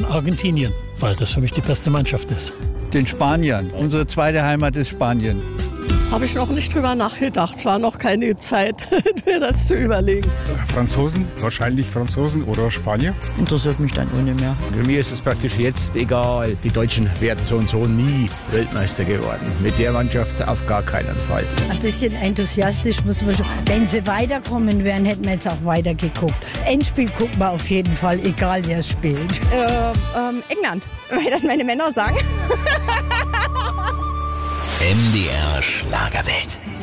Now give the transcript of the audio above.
Argentinien, weil das für mich die beste Mannschaft ist. Den Spaniern. Unsere zweite Heimat ist Spanien. Habe ich noch nicht drüber nachgedacht. Es war noch keine Zeit, mir das zu überlegen. Franzosen, wahrscheinlich Franzosen oder Spanier. Interessiert mich dann ohne mehr. Für mich ist es praktisch jetzt egal. Die Deutschen werden so und so nie Weltmeister geworden. Mit der Mannschaft auf gar keinen Fall. Ein bisschen enthusiastisch muss man schon. Wenn sie weiterkommen wären, hätten wir jetzt auch weitergeguckt. Endspiel gucken wir auf jeden Fall, egal wer es spielt. England, weil das meine Männer sagen. MDR Schlagerwelt.